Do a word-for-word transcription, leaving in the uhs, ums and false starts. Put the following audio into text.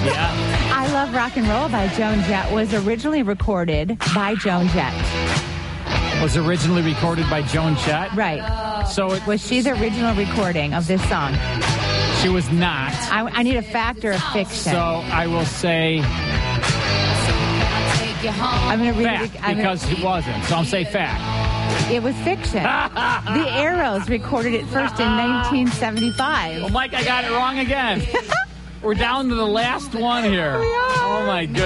Yeah. I Love Rock and Roll by Joan Jett was originally recorded by Joan Jett. Was originally recorded by Joan Jett? Right. So it Was she the original recording of this song? She was not. I, I need a factor of fiction. So I will say I'm going to read fact, it. I'm because gonna, it wasn't. So I'm saying fact. it was fiction. The Arrows recorded it first in nineteen seventy-five. Well, Mike, I got it wrong again. We're down to the last one here. We are. Oh, my goodness.